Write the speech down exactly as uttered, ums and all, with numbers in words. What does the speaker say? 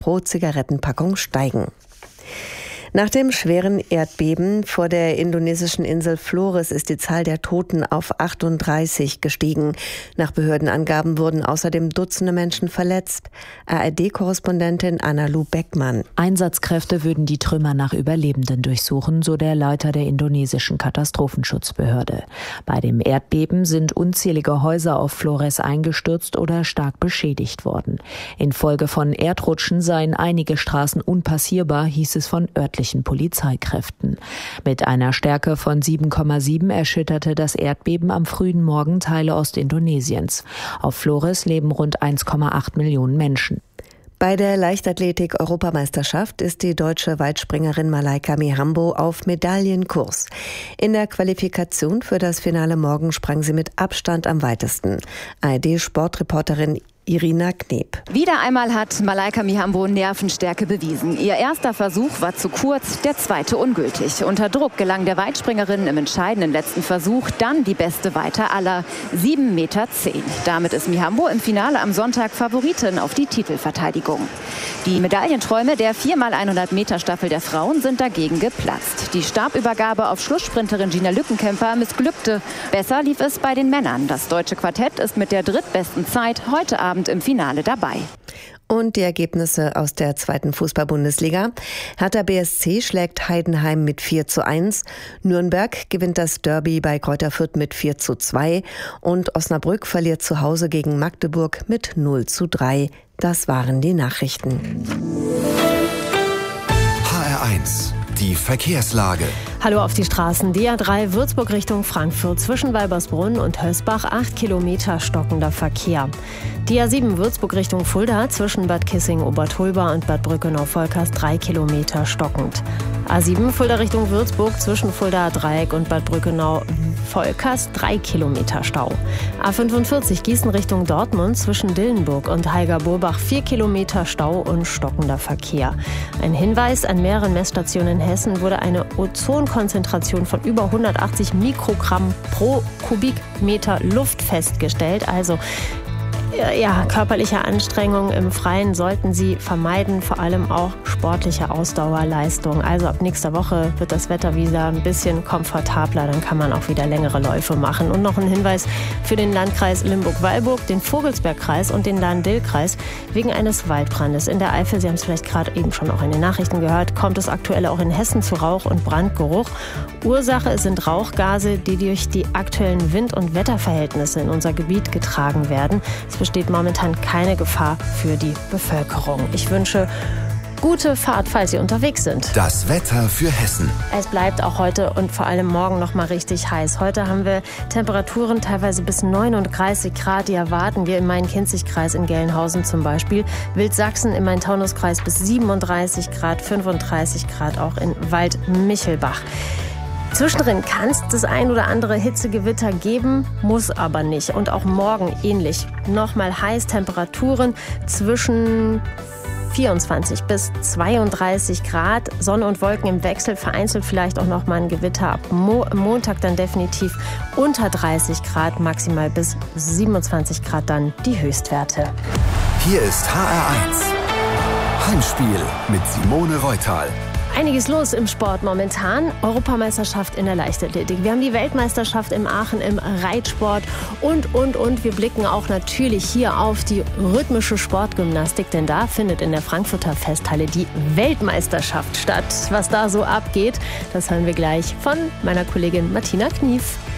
pro Zigarettenpackung steigen. Nach dem schweren Erdbeben vor der indonesischen Insel Flores ist die Zahl der Toten auf achtunddreißig gestiegen. Nach Behördenangaben wurden außerdem Dutzende Menschen verletzt. A R D-Korrespondentin Anna-Lu Beckmann. Einsatzkräfte würden die Trümmer nach Überlebenden durchsuchen, so der Leiter der indonesischen Katastrophenschutzbehörde. Bei dem Erdbeben sind unzählige Häuser auf Flores eingestürzt oder stark beschädigt worden. Infolge von Erdrutschen seien einige Straßen unpassierbar, hieß es von örtlichen Polizeikräften. Mit einer Stärke von sieben Komma sieben erschütterte das Erdbeben am frühen Morgen Teile Ostindonesiens. Auf Flores leben rund eins Komma acht Millionen Menschen. Bei der Leichtathletik-Europameisterschaft ist die deutsche Weitspringerin Malaika Mihambo auf Medaillenkurs. In der Qualifikation für das Finale morgen sprang sie mit Abstand am weitesten. A R D-Sportreporterin Irina Kneb. Wieder einmal hat Malaika Mihambo Nervenstärke bewiesen. Ihr erster Versuch war zu kurz, der zweite ungültig. Unter Druck gelang der Weitspringerin im entscheidenden letzten Versuch dann die beste Weiter aller, sieben Meter zehn. Damit ist Mihambo im Finale am Sonntag Favoritin auf die Titelverteidigung. Die Medaillenträume der vier mal hundert Meter Staffel der Frauen sind dagegen geplatzt. Die Stabübergabe auf Schlusssprinterin Gina Lückenkämper missglückte. Besser lief es bei den Männern. Das deutsche Quartett ist mit der drittbesten Zeit heute Abend im Finale dabei. Und die Ergebnisse aus der zweiten Fußball-Bundesliga. Hertha B S C schlägt Heidenheim mit vier zu eins. Nürnberg gewinnt das Derby bei Greuther Fürth mit vier zu zwei. Und Osnabrück verliert zu Hause gegen Magdeburg mit null zu drei. Das waren die Nachrichten. H R eins. Die Verkehrslage. Hallo auf die Straßen. D A drei Würzburg Richtung Frankfurt zwischen Weibersbrunn und Hösbach acht Kilometer stockender Verkehr. D A sieben Würzburg Richtung Fulda zwischen Bad Kissing-Obertulba und Bad Brückenau-Volkers drei Kilometer stockend. A sieben Fulda Richtung Würzburg zwischen Fuldaer Dreieck und Bad Brückenau-Volkers drei Kilometer Stau. A fünfundvierzig Gießen Richtung Dortmund zwischen Dillenburg und Heiger-Burbach vier Kilometer Stau und stockender Verkehr. Ein Hinweis: An mehreren Messstationen in Hessen wurde eine Ozonkonzentration von über hundertachtzig Mikrogramm pro Kubikmeter Luft festgestellt. Also ja, körperliche Anstrengungen im Freien sollten Sie vermeiden, vor allem auch sportliche Ausdauerleistung. Also ab nächster Woche wird das Wetter wieder ein bisschen komfortabler, dann kann man auch wieder längere Läufe machen. Und noch ein Hinweis für den Landkreis Limburg-Weilburg, den Vogelsbergkreis und den Lahn-Dill-Kreis. Wegen eines Waldbrandes in der Eifel, Sie haben es vielleicht gerade eben schon auch in den Nachrichten gehört, kommt es aktuell auch in Hessen zu Rauch- und Brandgeruch. Ursache sind Rauchgase, die durch die aktuellen Wind- und Wetterverhältnisse in unser Gebiet getragen werden. Es besteht momentan keine Gefahr für die Bevölkerung. Ich wünsche gute Fahrt, falls Sie unterwegs sind. Das Wetter für Hessen. Es bleibt auch heute und vor allem morgen noch mal richtig heiß. Heute haben wir Temperaturen teilweise bis neununddreißig Grad. Die erwarten wir im Main-Kinzig-Kreis in Gelnhausen zum Beispiel. Wildsachsen im Main-Taunus-Kreis bis siebenunddreißig Grad, fünfunddreißig Grad auch in Wald-Michelbach. Zwischendrin kann es das ein oder andere Hitzegewitter geben, muss aber nicht. Und auch morgen ähnlich. Nochmal heiß, Temperaturen zwischen vierundzwanzig bis zweiunddreißig Grad. Sonne und Wolken im Wechsel, vereinzelt vielleicht auch noch mal ein Gewitter. Ab Mo- Montag dann definitiv unter dreißig Grad, maximal bis siebenundzwanzig Grad dann die Höchstwerte. Hier ist H R eins. Heimspiel mit Simone Reutal. Einiges los im Sport momentan. Europameisterschaft in der Leichtathletik. Wir haben die Weltmeisterschaft in Aachen im Reitsport und, und, und. Wir blicken auch natürlich hier auf die rhythmische Sportgymnastik, denn da findet in der Frankfurter Festhalle die Weltmeisterschaft statt. Was da so abgeht, das hören wir gleich von meiner Kollegin Martina Knief.